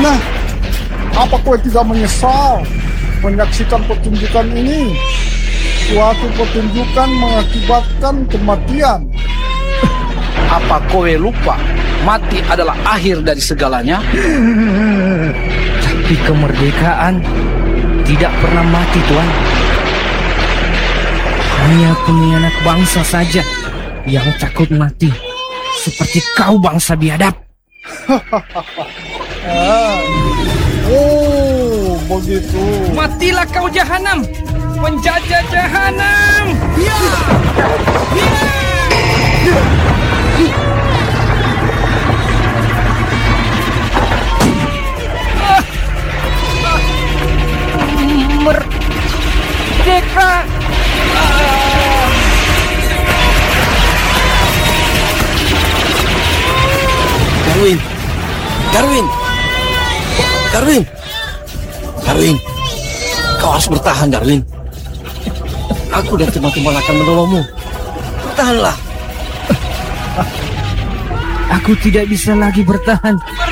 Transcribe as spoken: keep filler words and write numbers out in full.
Nah, apa kau tidak menyesal menyaksikan pertunjukan ini? Suatu pertunjukan mengakibatkan kematian. Apa kowe lupa mati adalah akhir dari segalanya? Tapi kemerdekaan tidak pernah mati, Tuan. Hanya pengkhianat bangsa saja yang takut mati, seperti kau bangsa biadab. Ah. Oh, begitu. Matilah kau jahanam, penjajah jahanam. Ya! Ya! Merdeka. Darwin, Darwin, Darwin, Darwin, kau harus bertahan, Darwin. Aku dan teman-teman akan menolongmu. Bertahanlah. Aku tidak bisa lagi bertahan.